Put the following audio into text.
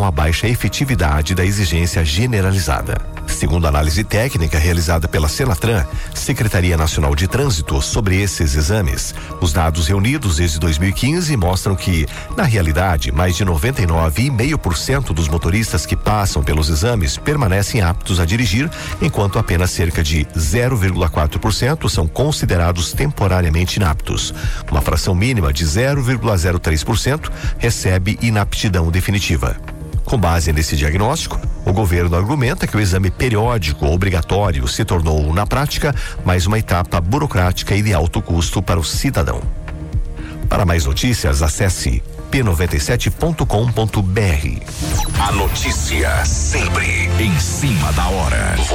a baixa efetividade da exigência generalizada. Segundo a análise técnica realizada pela Senatran, Secretaria Nacional de Trânsito, sobre esses exames, os dados reunidos desde 2015 mostram que, na realidade, mais de 99,5% dos motoristas que passam pelos exames permanecem aptos a dirigir, enquanto apenas cerca de 0,4% são considerados temporariamente inaptos. Uma fração mínima de 0,03% recebe inaptidão definitiva. Com base nesse diagnóstico, o governo argumenta que o exame periódico obrigatório se tornou, na prática, mais uma etapa burocrática e de alto custo para o cidadão. Para mais notícias, acesse p97.com.br. A notícia sempre em cima da hora.